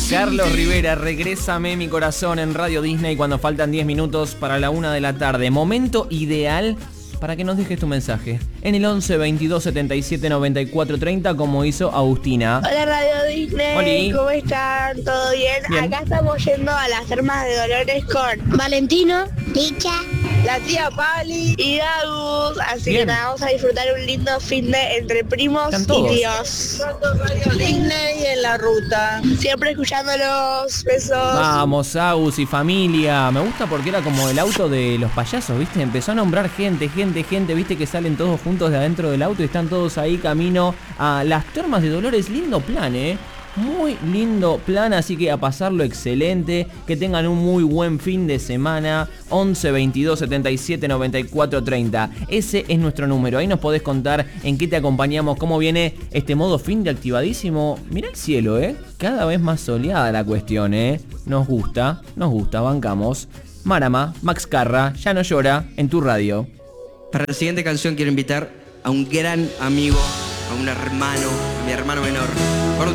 Carlos Rivera, Regrésame mi corazón en Radio Disney cuando faltan 10 minutos para la 1 de la tarde. Momento ideal para que nos dejes tu mensaje en el 11 22 77 94 30 como hizo Agustina. Hola Radio Disney, Oli. ¿Cómo están? ¿Todo bien? Bien. Acá estamos yendo a las Termas de Dolores con Valentino, Licha. la tía Pali y Agus. Así Bien. que nada, vamos a disfrutar un lindo fin de entre primos Están todos. y tíos. Radio Disney en la ruta. Siempre escuchándolos. Besos. Vamos, Agus y familia. Me gusta porque era como el auto de los payasos, ¿viste? Empezó a nombrar gente, ¿viste? Que salen todos juntos de adentro del auto y están todos ahí camino a las Termas de Dolores. Lindo plan, muy lindo plan, así que a pasarlo excelente, que tengan un muy buen fin de semana. 11 22 77 94 30. Ese es nuestro número. Ahí nos podés contar en qué te acompañamos, cómo viene este modo fin de activadísimo. Mirá el cielo, cada vez más soleada la cuestión, Nos gusta, bancamos. Marama, Max Carra, Ya no llora, en tu radio. Para la siguiente canción quiero invitar a un gran amigo, a un hermano, a mi hermano menor.